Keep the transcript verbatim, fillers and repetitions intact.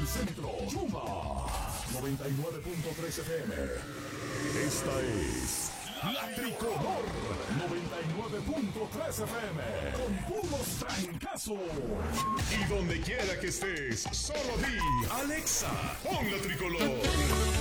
el centro, Yuma, noventa y nueve punto tres F M. Esta es La Tricolor, noventa y nueve punto tres F M, con puros trancazos. Y donde quiera que estés, solo di, Alexa, pon La Tricolor.